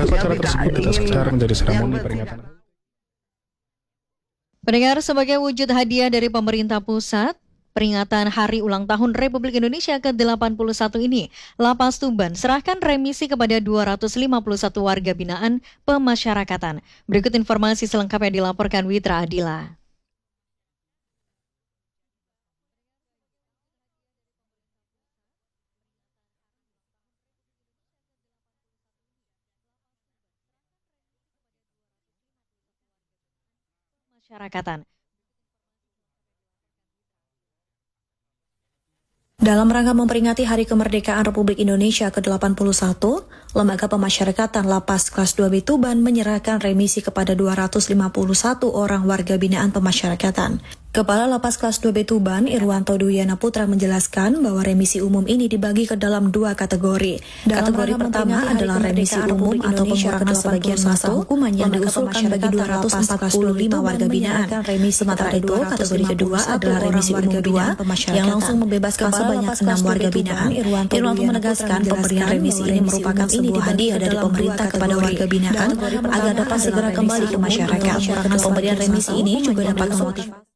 Upacara tersebut tidak sekedar menjadi seremoni peringatan. Pendengar, sebagai wujud hadiah dari pemerintah pusat, peringatan Hari Ulang Tahun Republik Indonesia ke-81 ini, Lapas Tuban serahkan remisi kepada 251 warga binaan pemasyarakatan. Berikut informasi selengkapnya dilaporkan Witra Adila. Masyarakatan. Dalam rangka memperingati Hari Kemerdekaan Republik Indonesia ke-81, Lembaga Pemasyarakatan Lapas Kelas 2B Tuban menyerahkan remisi kepada 251 orang warga binaan pemasyarakatan. Kepala Lapas Kelas 2B Tuban, Irwanto Duyana Putra menjelaskan bahwa remisi umum ini dibagi ke dalam dua kategori. Kategori pertama adalah remisi umum atau pengurangan sebagian masa hukuman yang diusulkan bagi 245 warga binaan. Sementara itu, kategori kedua adalah remisi umum 2 yang langsung membebaskan sebanyak 6 warga binaan. Irwanto menegaskan pemberian remisi ini merupakan sebuah hadiah dari pemerintah kepada warga binaan agar dapat segera kembali ke masyarakat. Pemberian remisi ini juga dapat memotivasi